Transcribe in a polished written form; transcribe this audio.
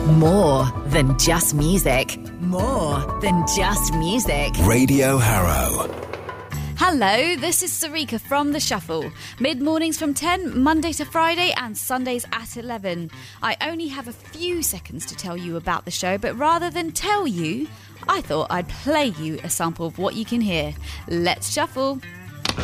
More than just music. More than just music. Radio Harrow. Hello, this is Sarika from The Shuffle. Mid-mornings from 10, Monday to Friday, and Sundays at 11. I only have a few seconds to tell you about the show, but rather than tell you, I thought I'd play you a sample of what you can hear. Let's shuffle.